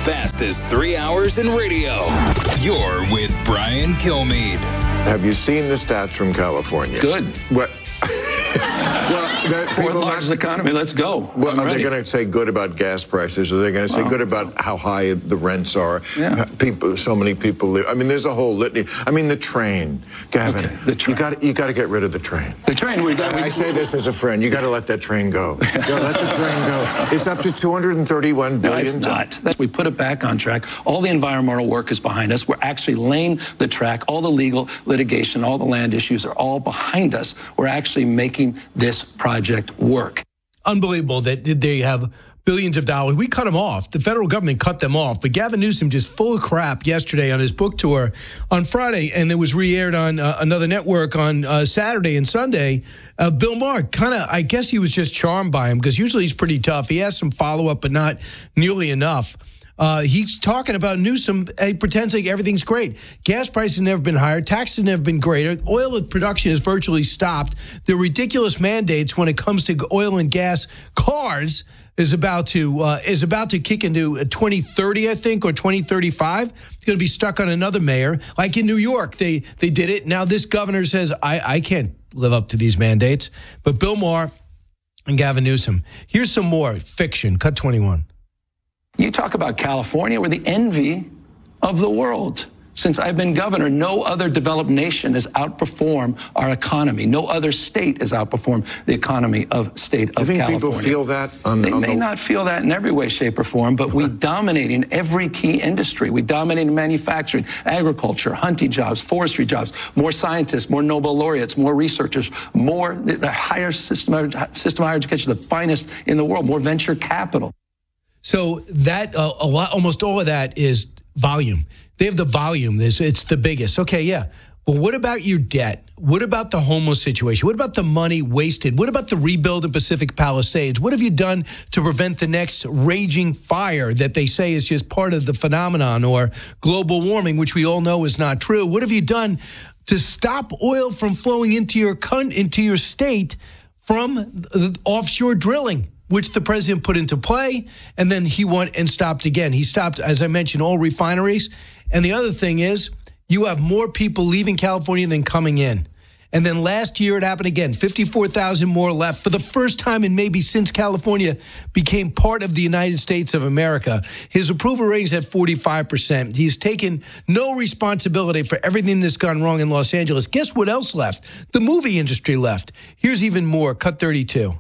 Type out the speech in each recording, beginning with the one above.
fastest 3 hours in radio. You're with Brian Kilmeade. Have you seen the stats from California? Good. What? Fourth largest economy. Let's go. Well, are they going to say good about gas prices? Are they going to say good about how high the rents are? Yeah. So many people live. I mean, there's a whole litany. I mean, the train, Gavin. Okay, the train. You got to get rid of the train. The train. I say this as a friend. You got to let that train go. Let the train go. It's up to $231 billion. No, it's not. We put it back on track. All the environmental work is behind us. We're actually laying the track. All the legal litigation, all the land issues are all behind us. We're actually making this project work. Unbelievable that they have billions of dollars. We cut them off. The federal government cut them off. But Gavin Newsom just full of crap yesterday on his book tour on Friday, and it was re-aired on another network on Saturday and Sunday. Bill Maher, I guess he was just charmed by him because usually he's pretty tough. He has some follow-up, but not nearly enough. He's talking about Newsom. He pretends like everything's great. Gas prices have never been higher. Taxes have never been greater. Oil production has virtually stopped. The ridiculous mandates when it comes to oil and gas cars is about to kick into 2030, I think, or 2035. It's going to be stuck on another mayor. Like in New York, they did it. Now this governor says, I can't live up to these mandates. But Bill Maher and Gavin Newsom. Here's some more fiction. Cut 21. You talk about California, we're the envy of the world. Since I've been governor, no other developed nation has outperformed our economy. No other state has outperformed the economy of state of California. I think people feel that. They may not feel that in every way, shape, or form, but we dominate in every key industry. We dominate in manufacturing, agriculture, hunting jobs, forestry jobs, more scientists, more Nobel laureates, more researchers, more the higher system of higher education, the finest in the world, more venture capital. So that almost all of that is volume. They have the volume. It's the biggest. Okay, yeah. But what about your debt? What about the homeless situation? What about the money wasted? What about the rebuild of Pacific Palisades? What have you done to prevent the next raging fire that they say is just part of the phenomenon or global warming, which we all know is not true? What have you done to stop oil from flowing into your state from offshore drilling, which the president put into play, and then he went and stopped again. He stopped, as I mentioned, all refineries. And the other thing is, you have more people leaving California than coming in. And then last year it happened again, 54,000 more left for the first time in maybe since California became part of the United States of America. His approval rating is at 45%. He's taken no responsibility for everything that's gone wrong in Los Angeles. Guess what else left? The movie industry left. Here's even more. Cut 32.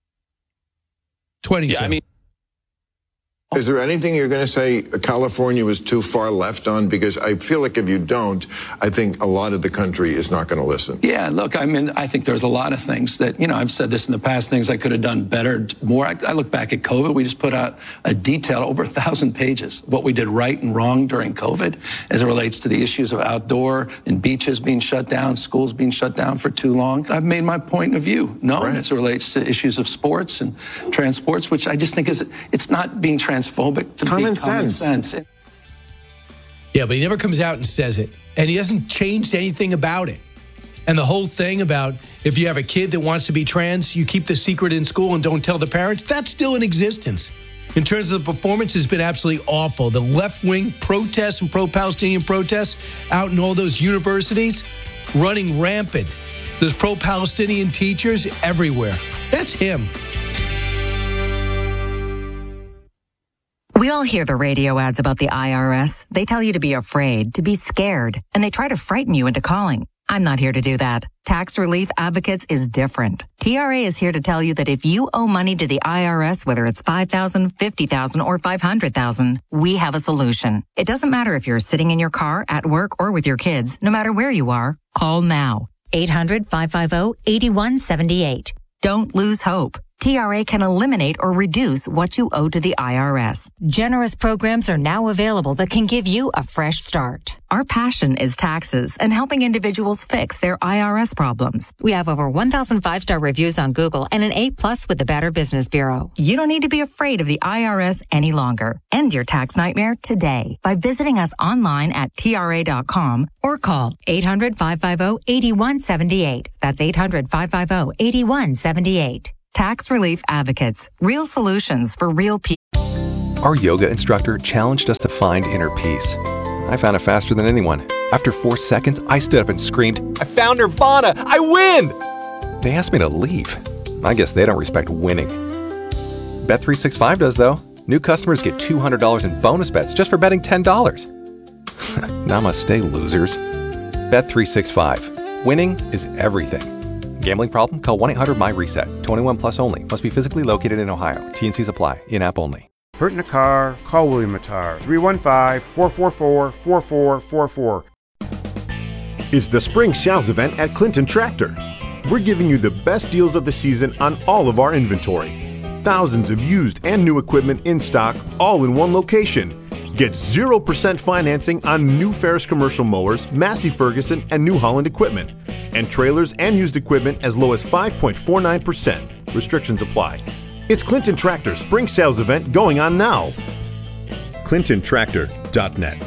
22. Yeah, Is there anything you're going to say California was too far left on? Because I feel like if you don't, I think a lot of the country is not going to listen. Yeah, look, I think there's a lot of things that, I've said this in the past, things I could have done better, more. I look back at COVID. We just put out a detail, over 1,000 pages, of what we did right and wrong during COVID as it relates to the issues of outdoor and beaches being shut down, schools being shut down for too long. I've made my point of view known as it relates to issues of sports and transports, which I just think it's not being transphobic to common be common sense. Yeah, but he never comes out and says it. And he hasn't changed anything about it. And the whole thing about if you have a kid that wants to be trans, you keep the secret in school and don't tell the parents, that's still in existence. In terms of the performance, has been absolutely awful. The left-wing protests and pro-Palestinian protests out in all those universities running rampant. There's pro-Palestinian teachers everywhere. That's him. We all hear the radio ads about the IRS. They tell you to be afraid, to be scared, and they try to frighten you into calling. I'm not here to do that. Tax Relief Advocates is different. TRA is here to tell you that if you owe money to the IRS, whether it's $5,000, $50,000, or $500,000, we have a solution. It doesn't matter if you're sitting in your car, at work, or with your kids. No matter where you are, call now. 800-550-8178. Don't lose hope. TRA can eliminate or reduce what you owe to the IRS. Generous programs are now available that can give you a fresh start. Our passion is taxes and helping individuals fix their IRS problems. We have over 1,000 5-star reviews on Google and an A+ with the Better Business Bureau. You don't need to be afraid of the IRS any longer. End your tax nightmare today by visiting us online at TRA.com or call 800-550-8178. That's 800-550-8178. Tax Relief Advocates. Real solutions for real people. Our yoga instructor challenged us to find inner peace. I found it faster than anyone. After 4 seconds, I stood up and screamed, "I found Nirvana! I win!" They asked me to leave. I guess they don't respect winning. Bet365 does, though. New customers get $200 in bonus bets just for betting $10. Namaste, losers. Bet365. Winning is everything. Gambling problem? Call 1-800-MY-RESET. 21 plus only. Must be physically located in Ohio. T&Cs apply. In-app only. Hurt in a car? Call William Mattar. 315-444-4444. It's the Spring Sales event at Clinton Tractor. We're giving you the best deals of the season on all of our inventory. Thousands of used and new equipment in stock, all in one location. Get 0% financing on new Ferris commercial mowers, Massey Ferguson, and New Holland equipment. And trailers and used equipment as low as 5.49%. Restrictions apply. It's Clinton Tractor's Spring Sales event going on now. ClintonTractor.net.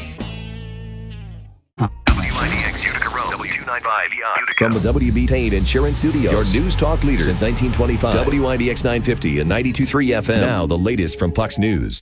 WIDX Utica Road, W295 From the WB Payne Insurance Studios, your news talk leader since 1925. WIDX 950 and 92.3 FM. Now the latest from Fox News.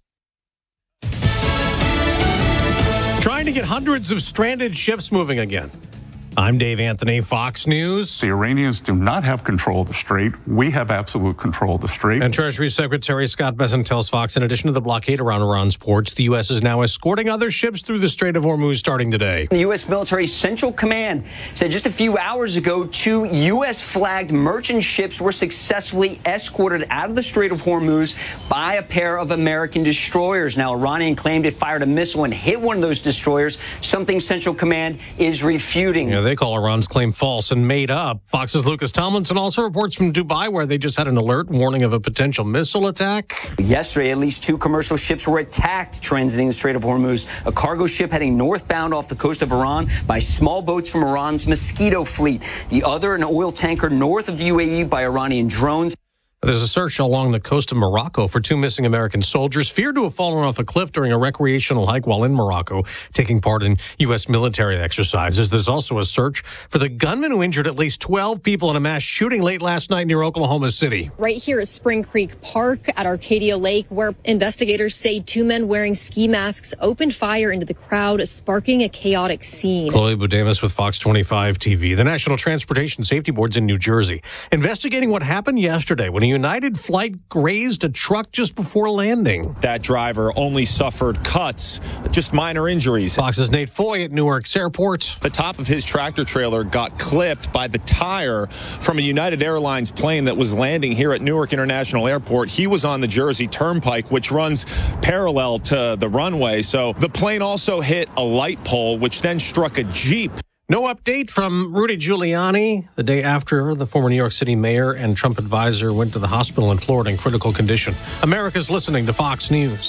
Trying to get hundreds of stranded ships moving again. I'm Dave Anthony, Fox News. The Iranians do not have control of the strait. We have absolute control of the strait. And Treasury Secretary Scott Bessent tells Fox, in addition to the blockade around Iran's ports, the U.S. is now escorting other ships through the Strait of Hormuz starting today. The U.S. Military Central Command said just a few hours ago, 2 U.S.-flagged merchant ships were successfully escorted out of the Strait of Hormuz by a pair of American destroyers. Now, Iranian claimed it fired a missile and hit one of those destroyers, something Central Command is refuting. Yeah, they call Iran's claim false and made up. Fox's Lucas Tomlinson also reports from Dubai, where they just had an alert warning of a potential missile attack. Yesterday, at least 2 commercial ships were attacked transiting the Strait of Hormuz. A cargo ship heading northbound off the coast of Iran by small boats from Iran's Mosquito fleet. The other, an oil tanker north of the UAE by Iranian drones. There's a search along the coast of Morocco for 2 missing American soldiers feared to have fallen off a cliff during a recreational hike while in Morocco, taking part in U.S. military exercises. There's also a search for the gunman who injured at least 12 people in a mass shooting late last night near Oklahoma City. Right here at Spring Creek Park at Arcadia Lake, where investigators say 2 men wearing ski masks opened fire into the crowd, sparking a chaotic scene. Chloe Budamus with Fox 25 TV. The National Transportation Safety Board's in New Jersey, investigating what happened yesterday when a United flight grazed a truck just before landing. That driver only suffered cuts, just minor injuries. Fox's Nate Foy at Newark's airport. The top of his tractor trailer got clipped by the tire from a United Airlines plane that was landing here at Newark International Airport. He was on the Jersey Turnpike, which runs parallel to the runway. So the plane also hit a light pole, which then struck a Jeep. No update from Rudy Giuliani the day after the former New York City mayor and Trump advisor went to the hospital in Florida in critical condition. America's listening to Fox News.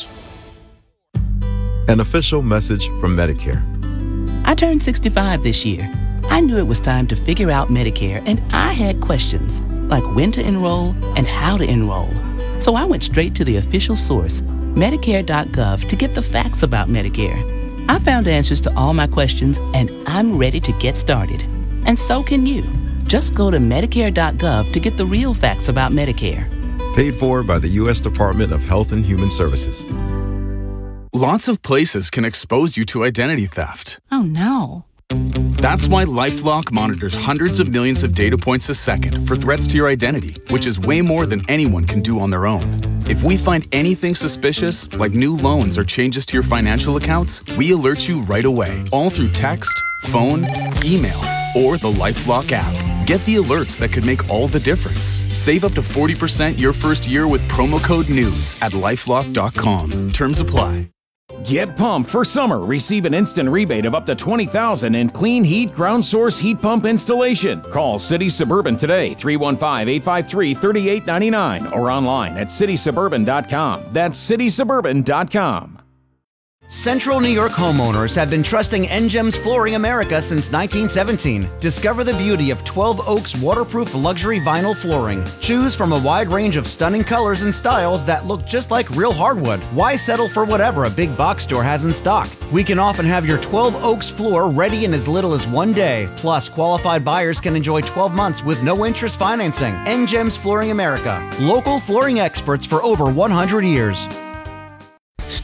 An official message from Medicare. I turned 65 this year. I knew it was time to figure out Medicare, and I had questions like when to enroll and how to enroll. So I went straight to the official source, Medicare.gov, to get the facts about Medicare. I found answers to all my questions, and I'm ready to get started. And so can you. Just go to Medicare.gov to get the real facts about Medicare. Paid for by the U.S. Department of Health and Human Services. Lots of places can expose you to identity theft. Oh, no. That's why LifeLock monitors hundreds of millions of data points a second for threats to your identity, which is way more than anyone can do on their own. If we find anything suspicious, like new loans or changes to your financial accounts, we alert you right away, all through text, phone, email, or the LifeLock app. Get the alerts that could make all the difference. Save up to 40% your first year with promo code NEWS at LifeLock.com. Terms apply. Get pumped for summer. Receive an instant rebate of up to $20,000 in clean heat ground source heat pump installation. Call City Suburban today, 315-853-3899, or online at citysuburban.com. That's citysuburban.com. Central New York homeowners have been trusting NGEMS Flooring America since 1917. Discover the beauty of 12 Oaks waterproof luxury vinyl flooring. Choose from a wide range of stunning colors and styles that look just like real hardwood. Why settle for whatever a big box store has in stock? We can often have your 12 Oaks floor ready in as little as 1 day. Plus, qualified buyers can enjoy 12 months with no interest financing. NGEMS Flooring America. Local flooring experts for over 100 years.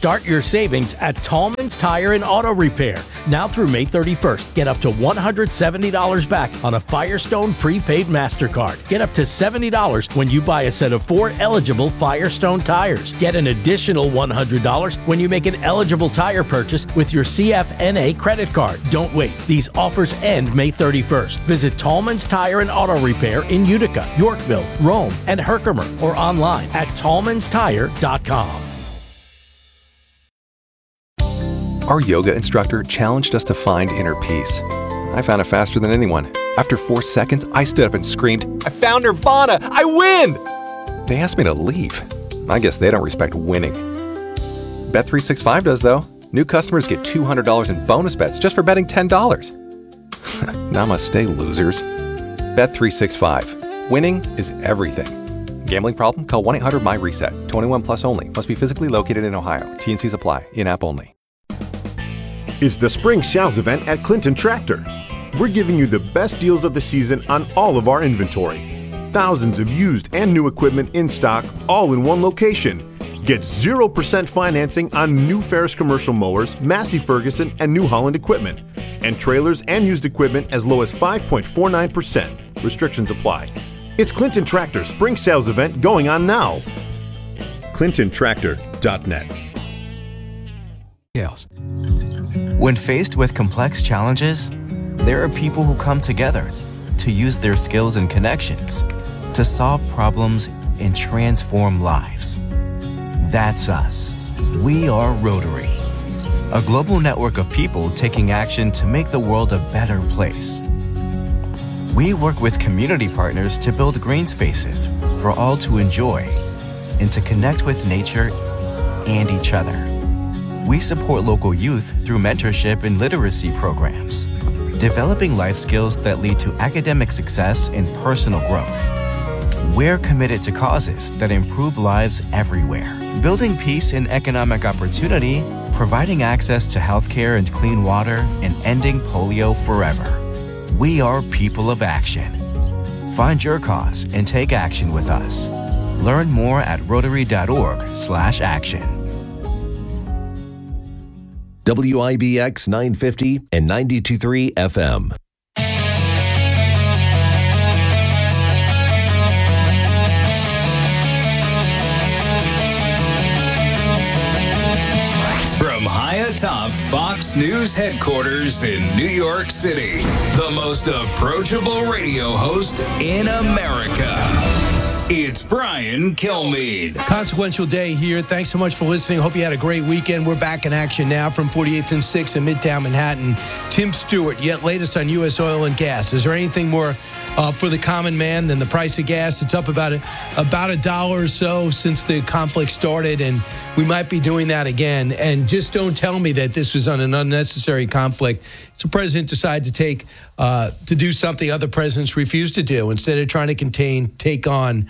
Start your savings at Tallman's Tire and Auto Repair. Now through May 31st, get up to $170 back on a Firestone prepaid MasterCard. Get up to $70 when you buy a set of 4 eligible Firestone tires. Get an additional $100 when you make an eligible tire purchase with your CFNA credit card. Don't wait. These offers end May 31st. Visit Tallman's Tire and Auto Repair in Utica, Yorkville, Rome, and Herkimer, or online at tallmanstire.com. Our yoga instructor challenged us to find inner peace. I found it faster than anyone. After 4 seconds, I stood up and screamed, "I found Nirvana! I win!" They asked me to leave. I guess they don't respect winning. Bet365 does, though. New customers get $200 in bonus bets just for betting $10. Namaste, losers. Bet365. Winning is everything. Gambling problem? Call 1-800-MY-RESET. 21 plus only. Must be physically located in Ohio. T&Cs apply. In-app only. It's the Spring Sales event at Clinton Tractor. We're giving you the best deals of the season on all of our inventory. Thousands of used and new equipment in stock, all in one location. Get 0% financing on new Ferris commercial mowers, Massey Ferguson, and New Holland equipment. And trailers and used equipment as low as 5.49%. Restrictions apply. It's Clinton Tractor's Spring Sales event going on now. ClintonTractor.net. Yes. When faced with complex challenges, there are people who come together to use their skills and connections to solve problems and transform lives. That's us. We are Rotary, a global network of people taking action to make the world a better place. We work with community partners to build green spaces for all to enjoy and to connect with nature and each other. We support local youth through mentorship and literacy programs, developing life skills that lead to academic success and personal growth. We're committed to causes that improve lives everywhere, building peace and economic opportunity, providing access to healthcare and clean water, and ending polio forever. We are people of action. Find your cause and take action with us. Learn more at rotary.org/action. WIBX 950 and 92.3 FM. From high atop Fox News headquarters in New York City, the most approachable radio host in America. It's Brian Kilmeade. Consequential day here. Thanks so much for listening. Hope you had a great weekend. We're back in action now from 48th and 6th in Midtown Manhattan. Tim Stewart, yet latest on U.S. oil and gas. Is there anything more for the common man than the price of gas? It's up about $1 or so since the conflict started, and we might be doing that again. And just don't tell me that this was on an unnecessary conflict. So the president decided to do something other presidents refused to do. Instead of trying to take on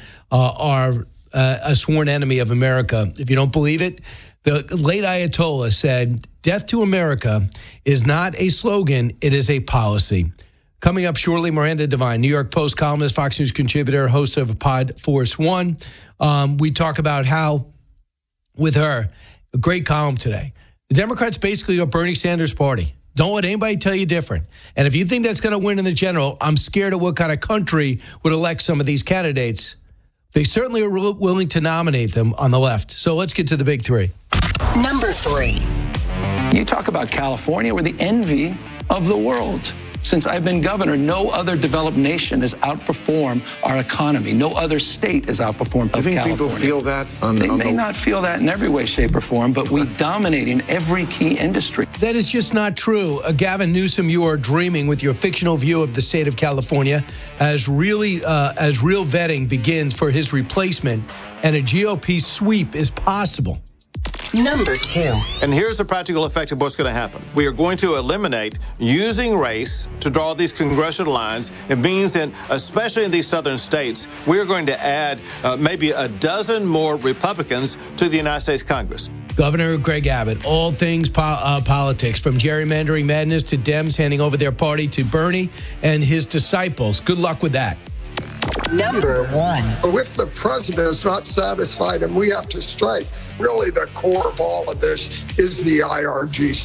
a sworn enemy of America. If you don't believe it, the late Ayatollah said, "Death to America is not a slogan, it is a policy." Coming up shortly, Miranda Devine, New York Post columnist, Fox News contributor, host of Pod Force One. We talk about how, with her, a great column today, the Democrats basically are Bernie Sanders' party. Don't let anybody tell you different. And if you think that's going to win in the general, I'm scared of what kind of country would elect some of these candidates. They certainly are willing to nominate them on the left. So let's get to the big three. Number 3. You talk about California, we're the envy of the world. Since I've been governor, no other developed nation has outperformed our economy. No other state has outperformed California. I think people feel that They may not feel that in every way, shape, or form, but we dominate in every key industry. That is just not true. Gavin Newsom, you are dreaming with your fictional view of the state of California as real vetting begins for his replacement, and a GOP sweep is possible. Number 2. And here's the practical effect of what's going to happen. We are going to eliminate using race to draw these congressional lines. It means that, especially in these southern states, we are going to add maybe a dozen more Republicans to the United States Congress. Governor Greg Abbott, all things politics, from gerrymandering madness to Dems handing over their party to Bernie and his disciples. Good luck with that. Number 1. If the president is not satisfied and we have to strike, really the core of all of this is the IRGC.